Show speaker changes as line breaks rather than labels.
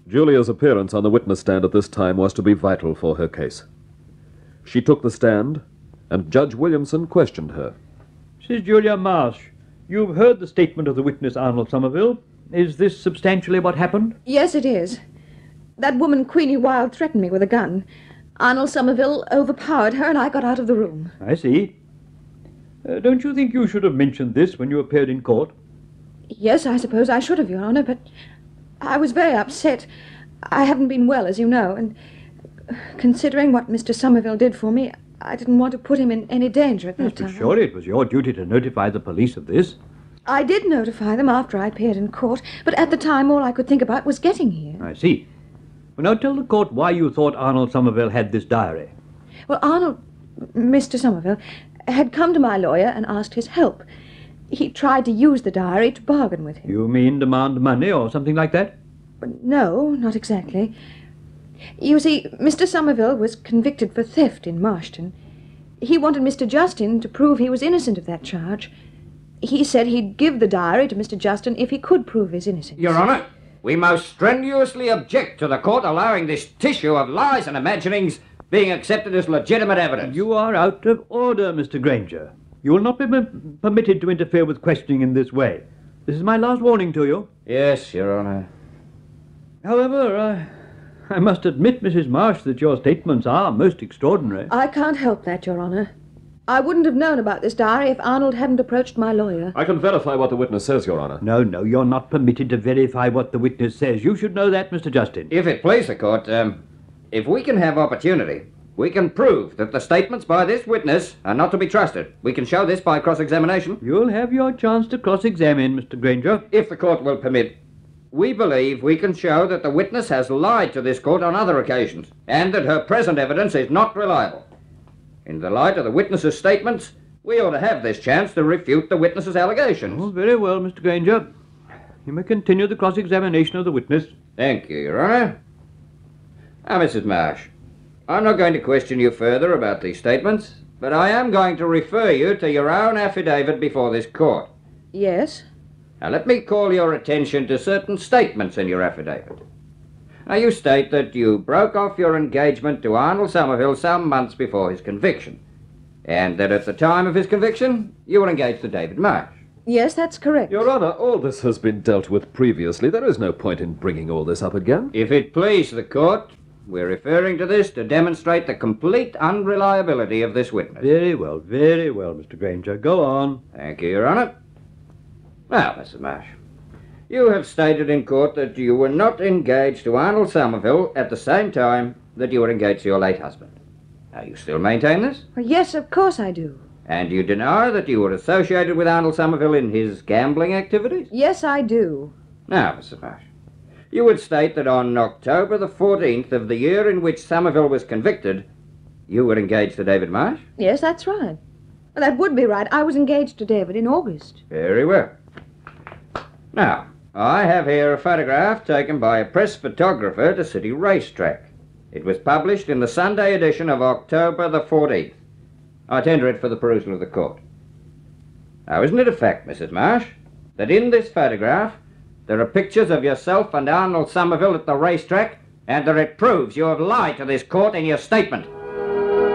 Julia's appearance on the witness stand at this time was to be vital for her case. She took the stand, and Judge Williamson questioned her.
Mrs. Julia Marsh, you've heard the statement of the witness, Arnold Somerville. Is this substantially what happened?
Yes, it is. That woman, Queenie Wilde, threatened me with a gun. Arnold Somerville overpowered her, and I got out of the room.
I see. Don't you think you should have mentioned this when you appeared in court?
Yes, I suppose I should have, Your Honor, but I was very upset. I haven't been well, as you know, and considering what Mr. Somerville did for me, I didn't want to put him in any danger at that time.
But surely it was your duty to notify the police of this.
I did notify them after I appeared in court, but at the time all I could think about was getting here.
I see. Well, now tell the court why you thought Arnold Somerville had this diary.
Well, Mr. Somerville, had come to my lawyer and asked his help. He tried to use the diary to bargain with him.
You mean demand money or something like that?
No, not exactly. You see, Mr. Somerville was convicted for theft in Marston. He wanted Mr. Justin to prove he was innocent of that charge. He said he'd give the diary to Mr. Justin if he could prove his innocence.
Your Honour, we most strenuously object to the court allowing this tissue of lies and imaginings being accepted as legitimate evidence.
You are out of order, Mr. Granger. You will not be permitted to interfere with questioning in this way. This is my last warning to you.
Yes, Your Honour.
However, I must admit, Mrs. Marsh, that your statements are most extraordinary.
I can't help that, Your Honour. I wouldn't have known about this diary if Arnold hadn't approached my lawyer.
I can verify what the witness says, Your Honor.
No, you're not permitted to verify what the witness says. You should know that, Mr. Justin.
If it please the court, if we can have opportunity, we can prove that the statements by this witness are not to be trusted. We can show this by cross-examination.
You'll have your chance to cross-examine, Mr. Granger.
If the court will permit. We believe we can show that the witness has lied to this court on other occasions, and that her present evidence is not reliable. In the light of the witness's statements, we ought to have this chance to refute the witness's allegations.
Oh, very well, Mr. Granger. You may continue the cross-examination of the witness.
Thank you, Your Honour. Now, Mrs. Marsh, I'm not going to question you further about these statements, but I am going to refer you to your own affidavit before this court.
Yes?
Now, let me call your attention to certain statements in your affidavit. Now, you state that you broke off your engagement to Arnold Somerville some months before his conviction, and that at the time of his conviction, you were engaged to David Marsh.
Yes, that's correct.
Your Honor, all this has been dealt with previously. There is no point in bringing all this up again.
If it please the court, we're referring to this to demonstrate the complete unreliability of this witness.
Very well, Mr. Granger. Go on.
Thank you, Your Honour. Now, Mrs. Marsh, you have stated in court that you were not engaged to Arnold Somerville at the same time that you were engaged to your late husband. Now, you still maintain this?
Well, yes, of course I do.
And you deny that you were associated with Arnold Somerville in his gambling activities?
Yes, I do.
Now, Mrs. Marsh, you would state that on October the 14th of the year in which Somerville was convicted, you were engaged to David Marsh?
Yes, that's right. Well, that would be right. I was engaged to David in August.
Very well. Now, I have here a photograph taken by a press photographer to City Racetrack. It was published in the Sunday edition of October the 14th. I tender it for the perusal of the court. Now, isn't it a fact, Mrs. Marsh, that in this photograph there are pictures of yourself and Arnold Somerville at the racetrack, and that it proves you have lied to this court in your statement?